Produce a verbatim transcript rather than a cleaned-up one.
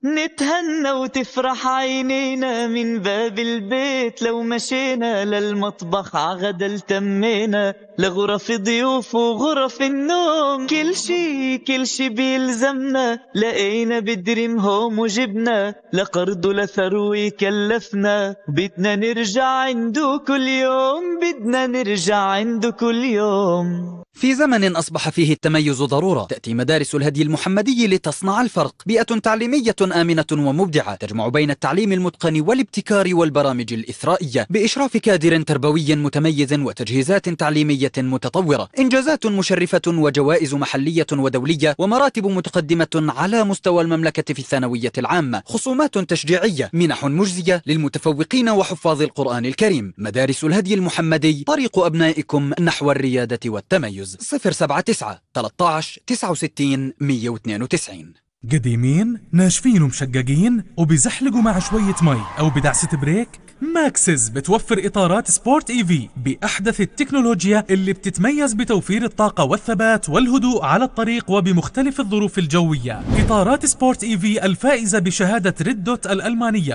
نتهنى وتفرح عينينا من باب البيت، لو مشينا للمطبخ عغدا تمينا، لغرف ضيوف وغرف النوم، كل شي كل شي بيلزمنا، لقينا بدريم هوم وجبنا، لقرض لثروي كلفنا، بدنا نرجع عنده كل يوم، بدنا نرجع عنده كل يوم. في زمن أصبح فيه التميز ضرورة، تأتي مدارس الهدي المحمدي لتصنع الفرق. بيئة تعليمية آمنة ومبدعة تجمع بين التعليم المتقن والابتكار والبرامج الإثرائية، بإشراف كادر تربوي متميز وتجهيزات تعليمية متطورة، إنجازات مشرفة وجوائز محلية ودولية، ومراتب متقدمة على مستوى المملكة في الثانوية العامة، خصومات تشجيعية، منح مجزية للمتفوقين وحفاظ القرآن الكريم. مدارس الهدي المحمدي، طريق أبنائكم نحو الريادة والتميز. صفر سبعة تسعة ثلاثة عشر تسعة وستين مية واثنين وتسعين. قديمين ناشفين ومشققين وبيزحلقوا مع شوية مي أو بدعسة بريك؟ ماكسز بتوفر إطارات سبورت إيفي بأحدث التكنولوجيا اللي بتتميز بتوفير الطاقة والثبات والهدوء على الطريق وبمختلف الظروف الجوية. إطارات سبورت إيفي الفائزة بشهادة ريد دوت الألمانية